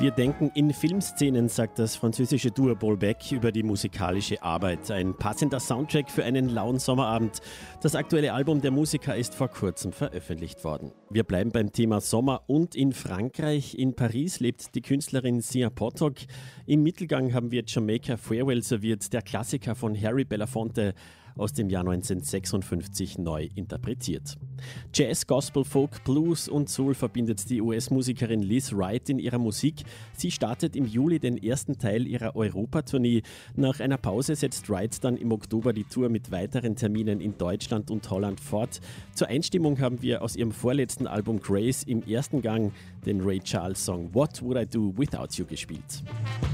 Wir denken in Filmszenen, sagt das französische Duo Bolbec über die musikalische Arbeit. Ein passender Soundtrack für einen lauen Sommerabend. Das aktuelle Album der Musiker ist vor kurzem veröffentlicht worden. Wir bleiben beim Thema Sommer und in Frankreich. In Paris lebt die Künstlerin Sia Potok. Im Mittelgang haben wir Jamaica Farewell serviert, der Klassiker von Harry Belafonte aus dem Jahr 1956 neu interpretiert. Jazz, Gospel, Folk, Blues und Soul verbindet die US-Musikerin Liz Wright in ihrer Musik. Sie startet im Juli den ersten Teil ihrer Europatournee. Nach einer Pause setzt Wright dann im Oktober die Tour mit weiteren Terminen in Deutschland und Holland fort. Zur Einstimmung haben wir aus ihrem vorletzten Album Grace im ersten Gang den Ray Charles-Song What Would I Do Without You gespielt.